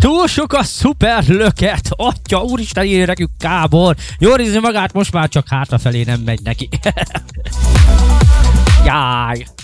Túl sok a szuper löket. Atya, úristen, írja nekünk Kábor. Jól érzi magát, most már csak hátrafelé nem megy neki. Jaj.